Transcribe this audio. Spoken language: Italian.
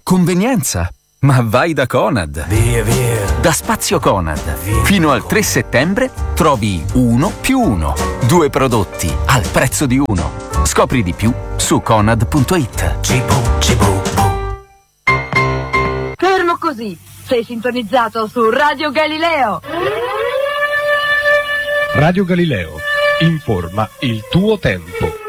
Convenienza. Ma vai da Conad. Via, via. Da Spazio Conad. Via. Fino al 3 settembre trovi 1+1. 2 prodotti al prezzo di uno. Scopri di più su conad.it. Fermo così. Sei sintonizzato su Radio Galileo. Radio Galileo. Informa il tuo tempo.